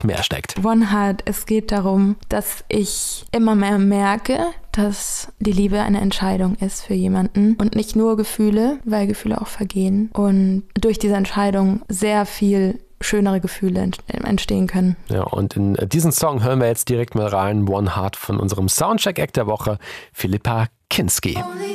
mehr steckt. One Heart, es geht darum, dass ich immer mehr merke, dass die Liebe eine Entscheidung ist für jemanden und nicht nur Gefühle, weil Gefühle auch vergehen und durch diese Entscheidung sehr viel schönere Gefühle entstehen können. Ja, und in diesen Song hören wir jetzt direkt mal rein. One Heart von unserem Soundcheck-Act der Woche, Philippa Kinski.